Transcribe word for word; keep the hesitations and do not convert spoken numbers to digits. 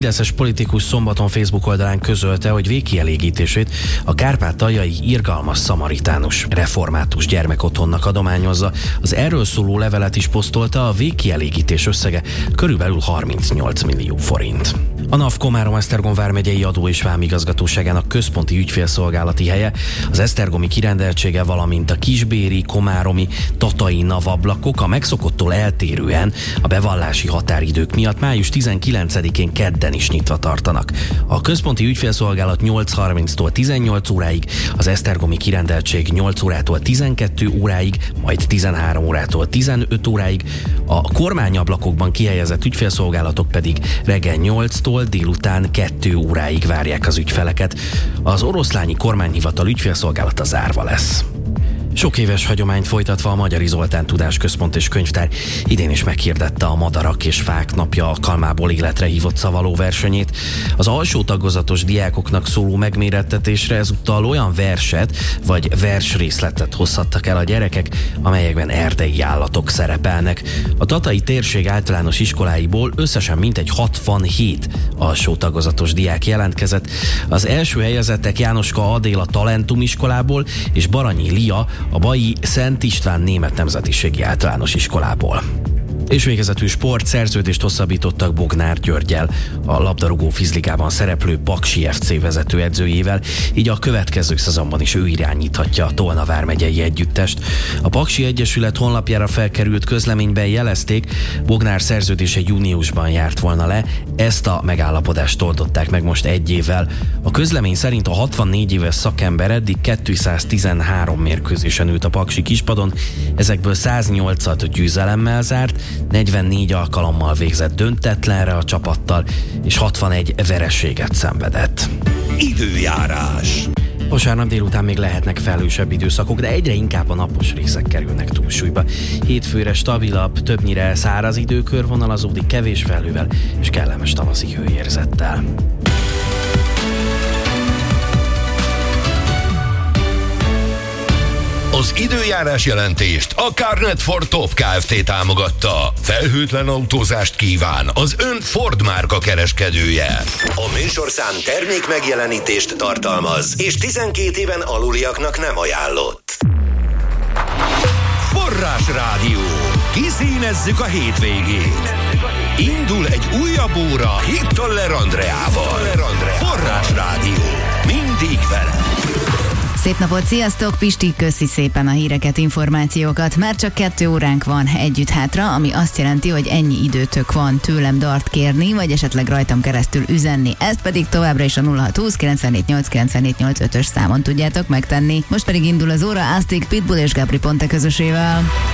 Fideszes politikus szombaton Facebook oldalán közölte, hogy végkielégítését a kárpátaljai irgalmas szamaritánus református gyermekotthonnak adományozza. Az erről szóló levelet is posztolta, a végkielégítés összege körülbelül harmincnyolc millió forint. A NAV Komárom-Esztergom vármegyei adó- és vámigazgatóságának központi ügyfélszolgálati helye, az esztergomi kirendeltsége, valamint a kisbéri, komáromi, tatai NAV ablakok a megszokottól eltérően a bevallási határidők miatt május tizenkilencedikén kedden is nyitva tartanak. A központi ügyfélszolgálat nyolc harminctól tizennyolc óráig, az esztergomi kirendeltség nyolc órától tizenkettő óráig, majd tizenhárom órától tizenöt óráig, a kormányablakokban kihelyezett ügyfélszolgálatok pedig reggel nyolctól délután kettő óráig várják az ügyfeleket. Az oroszlányi kormányhivatal ügyfélszolgálata zárva lesz. Sok éves hagyományt folytatva a Magyari Zoltán Tudásközpont és Könyvtár idén is meghirdette a Madarak és Fák napja alkalmából életre hívott szavaló versenyét. Az alsó tagozatos diákoknak szóló megmérettetésre ezúttal olyan verset vagy versrészletet hozhattak el a gyerekek, amelyekben erdei állatok szerepelnek. A tatai térség általános iskoláiból összesen mintegy hatvanhét alsó tagozatos diák jelentkezett. Az első helyezettek Jánoska Adéla Talentum iskolából és Baranyi Lia a Baji Szent István Német Nemzetiségi Általános Iskolából. És végezetül sport, szerződést hosszabbítottak Bognár Györggyel, a labdarúgó fizligában szereplő Paksi ef cé vezetőedzőjével, így a következő szezonban is ő irányíthatja a Tolna vármegyei együttest. A Paksi Egyesület honlapjára felkerült közleményben jelezték, Bognár szerződése júniusban járt volna le, ezt a megállapodást oldották meg most egy évvel. A közlemény szerint a hatvannégy éves szakember eddig kétszáztizenhárom mérkőzésen ült a Paksi kispadon, ezekből száznyolcat győzelemmel zárt, negyvennégy alkalommal végzett döntetlenre a csapattal, és hatvanegy vereséget szenvedett. Időjárás. Vasárnap délután még lehetnek felhősebb időszakok, de egyre inkább a napos részek kerülnek túlsúlyba. Hétfőre stabilabb, többnyire száraz idő körvonalazódik, kevés felhővel és kellemes tavaszi hőérzettel. Az időjárás jelentést a Carnet Ford Top Kft. Támogatta. Felhőtlen autózást kíván az ön Ford márka kereskedője. A műsorszám termék megjelenítést tartalmaz, és tizenkét éven aluliaknak nem ajánlott. Forrás Rádió. Kiszínezzük a hétvégét. Indul egy újabb óra Hittoller Andreával. Forrás Rádió. Mindig vele. Szép napot, sziasztok! Pisti, köszi szépen a híreket, információkat. Már csak kettő óránk van együtt hátra, ami azt jelenti, hogy ennyi időtök van tőlem dart kérni, vagy esetleg rajtam keresztül üzenni. Ezt pedig továbbra is a nulla hat húsz kilencvennégy nyolc kilencvennégy nyolc ötös számon tudjátok megtenni. Most pedig indul az óra Azték, Pitbull és Gabri Ponte közösével.